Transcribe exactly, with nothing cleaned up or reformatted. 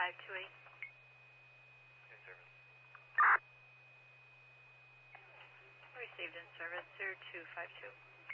five two eight. In service. Received in service, zero two five two.